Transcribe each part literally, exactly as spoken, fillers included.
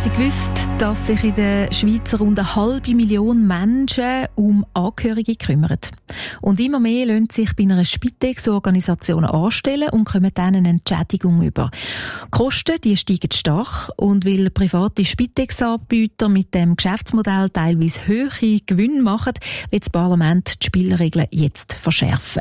Sie gewusst, dass sich in der Schweiz rund eine halbe Million Menschen um Angehörige kümmern? Und immer mehr lassen sich bei einer Spitex-Organisation anstellen und kommen dann eine Entschädigung über. Die Kosten die steigen stark und weil private Spitex-Anbieter mit dem Geschäftsmodell teilweise hohe Gewinne machen, wird das Parlament die Spielregeln jetzt verschärfen.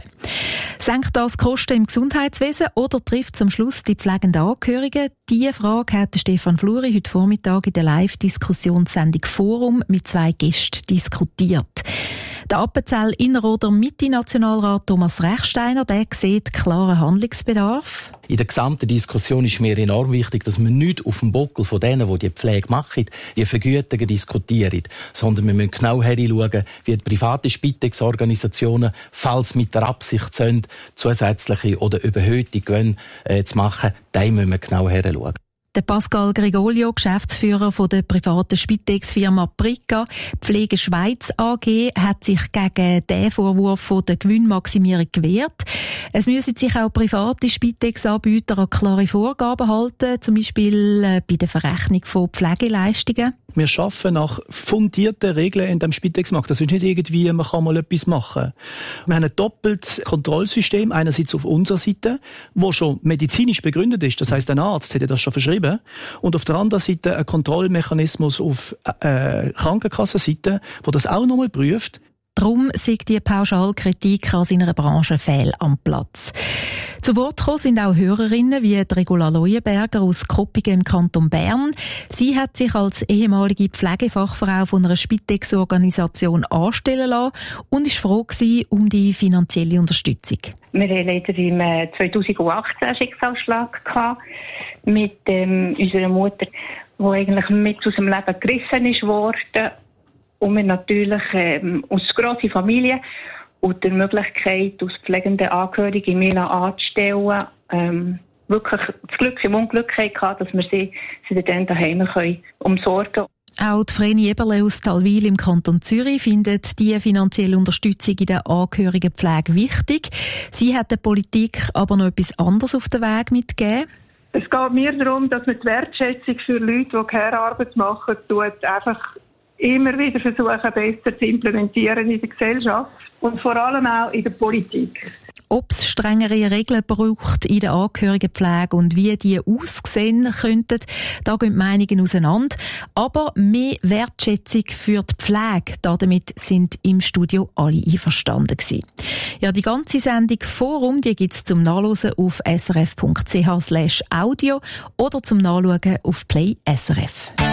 Senkt das die Kosten im Gesundheitswesen oder trifft zum Schluss die pflegenden Angehörigen? Diese Frage hat Stefan Fluri heute Vormittag in der Live-Diskussionssendung Forum mit zwei Gästen diskutiert. Der Appenzell-Innerrhoder Mitte-Nationalrat Thomas Rechsteiner, der sieht klaren Handlungsbedarf. In der gesamten Diskussion ist mir enorm wichtig, dass wir nicht auf dem Buckel von denen, die die Pflege machen, die Vergütungen diskutieren, sondern wir müssen genau hinschauen, wie die private Spitex-Organisationen, falls mit der Absicht sind, zusätzliche oder überhöhte Gewinne äh, zu machen, da müssen wir genau hinschauen. Der Pascal Grigolio, Geschäftsführer von der privaten Spitex-Firma Prica Pflege Schweiz A G, hat sich gegen den Vorwurf von der Gewinnmaximierung gewehrt. Es müssen sich auch private Spitex-Anbieter an klare Vorgaben halten, zum Beispiel bei der Verrechnung von Pflegeleistungen. Wir arbeiten nach fundierten Regeln in dem Spitex-Markt. Das ist nicht irgendwie, man kann mal etwas machen. Wir haben ein doppeltes Kontrollsystem, einerseits auf unserer Seite, wo schon medizinisch begründet ist. Das heisst, ein Arzt hätte das schon verschrieben. Und auf der anderen Seite ein Kontrollmechanismus auf äh, Krankenkassenseite, wo das auch nochmal prüft. Darum sieht die Pauschalkritik an seiner Branche fehl am Platz. Zu Wort gekommen sind auch Hörerinnen wie Regula Leuenberger aus Koppingen im Kanton Bern. Sie hat sich als ehemalige Pflegefachfrau von einer Spitex-Organisation anstellen lassen und ist froh gewesen um die finanzielle Unterstützung. Wir hatten leider im zweitausendachtzehn einen Schicksalsschlag gehabt mit ähm, unserer Mutter, die eigentlich mit aus dem Leben gerissen ist worden. Und wir natürlich ähm, als grosse Familie und die Möglichkeit, als pflegende Angehörige mich anzustellen, ähm, wirklich das Glück im Unglück hatten, dass wir sie, sie dann daheim können umsorgen. Auch die Vreni Eberle aus Talwil im Kanton Zürich findet die finanzielle Unterstützung in der Angehörigenpflege wichtig. Sie hat der Politik aber noch etwas anderes auf den Weg mitgegeben. Es geht mir darum, dass man die Wertschätzung für Leute, die Care-Arbeit machen, tut, einfach immer wieder versuchen, besser zu implementieren in der Gesellschaft und vor allem auch in der Politik. Ob es strengere Regeln braucht in der Angehörigenpflege und wie die aussehen könnten, da gehen die Meinungen auseinander. Aber mehr Wertschätzung für die Pflege, damit sind im Studio alle einverstanden gewesen. Ja, die ganze Sendung Forum, die gibt es zum Nachlesen auf srf punkt c h slash audio oder zum Nachschauen auf Play S R F.